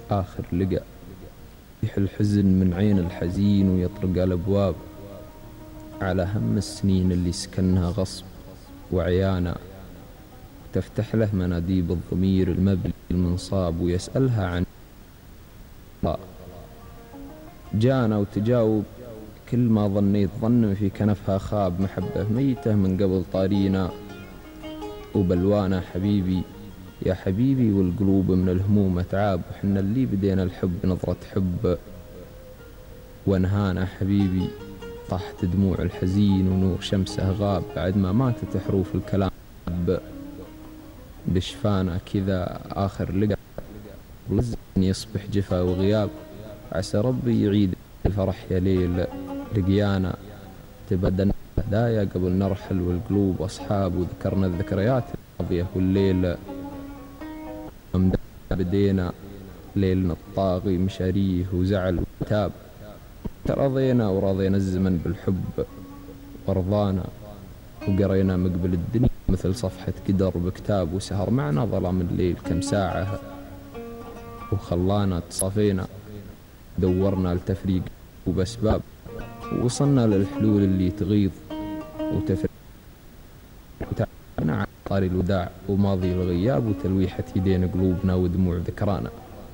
آخر لقى يح الحزن من عين الحزين ويطرق الأبواب على هم السنين اللي سكنها غصب وعيانا، تفتح له مناديب الضمير المبلي المنصاب ويسألها عن جانا وتجاوب كل ما ظنيت ظن في كنفها خاب، محبة ميتة من قبل طارينا وبلوانا حبيبي يا حبيبي، والقلوب من الهموم اتعاب، وحنا اللي بدينا الحب نظرة حب وانهانا حبيبي. طاحت دموع الحزين ونور شمسه غاب بعد ما ماتت حروف الكلام بشفانا كذا آخر لقى ولزم يصبح جفا وغياب، عسى ربي يعيد الفرح يا ليل لقيانا، تبدلنا هدايا قبل نرحل والقلوب أصحاب، وذكرنا الذكريات الماضية والليل بدينا ليلنا الطاغي مشاريه وزعل وتاب، ترضينا ورضينا الزمن بالحب ورضانا، وقرينا مقبل الدنيا مثل صفحة قدر بكتاب، وسهر معنا ظلام الليل كم ساعة وخلانا تصافينا، دورنا لتفريق وبأسباب ووصلنا للحلول اللي تغيظ وتفرق، وتعبنا عن طاري الوداع وماضي الغياب وتلويحة يدين قلوبنا ودموع ذكرانا،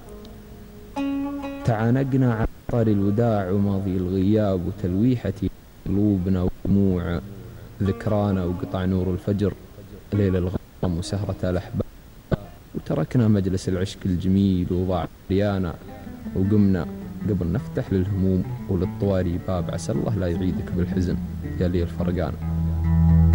تعانقنا عن طاري الوداع وماضي الغياب وتلويحة قلوبنا ودموع ذكرانا، وقطع نور الفجر ليل الغرام وسهرة الأحباب، وتركنا مجلس العشق الجميل وضاع ريانا، وقمنا قبل نفتح للهموم وللطواري باب، عسى الله لا يعيدك بالحزن يا لي الفرقان.